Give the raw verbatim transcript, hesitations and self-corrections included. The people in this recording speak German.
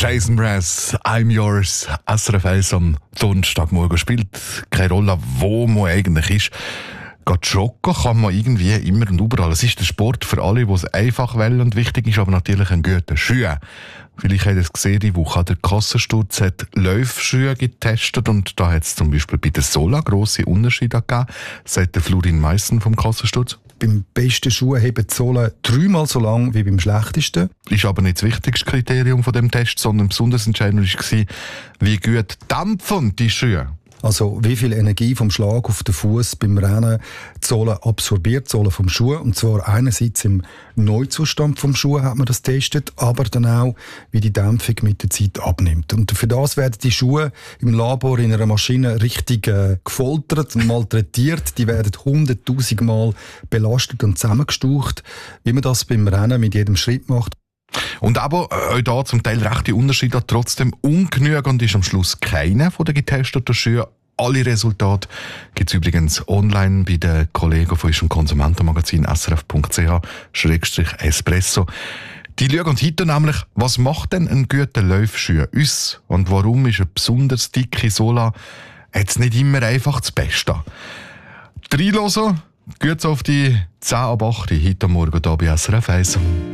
Jason Mraz, I'm Yours. S R F eins am Donnerstagmorgen spielt keine Rolle, wo man eigentlich ist. Gerade joggen kann man irgendwie immer und überall. Es ist der Sport für alle, die es einfach wollen und wichtig ist, aber natürlich ein guter Schuh. Vielleicht habt ihr es gesehen, die Woche. Der Kassensturz hat Laufschuhe getestet und da hat es zum Beispiel bei der Sola grosse Unterschiede gegeben, sagt der Florin Meissen vom Kassensturz. Beim besten Schuh haben die Sohlen dreimal so lang wie beim schlechtesten. Ist aber nicht das wichtigste Kriterium von dem Test, sondern besonders entscheidend war, wie gut dampfen die Schuhe. Also wie viel Energie vom Schlag auf den Fuß beim Rennen die Sohle absorbiert, die Sohle vom Schuh. Und zwar einerseits im Neuzustand vom Schuh hat man das getestet, aber dann auch, wie die Dämpfung mit der Zeit abnimmt. Und für das werden die Schuhe im Labor in einer Maschine richtig äh, gefoltert und malträtiert. Die werden hunderttausend Mal belastet und zusammengestaucht, wie man das beim Rennen mit jedem Schritt macht. Und aber äh, auch da zum Teil rechte Unterschiede, trotzdem ungenügend ist am Schluss keiner von den getesteten Schuhen. Alle Resultate gibt es übrigens online bei den Kollegen von unserem Konsumentenmagazin s r f punkt c h slash espresso. Die schauen heute nämlich, was macht denn ein guter Laufschuh uns und warum ist eine besonders dicke Sola jetzt nicht immer einfach das Beste. Reinhören, gut auf die zehn ab acht heute Morgen hier bei S R F eins.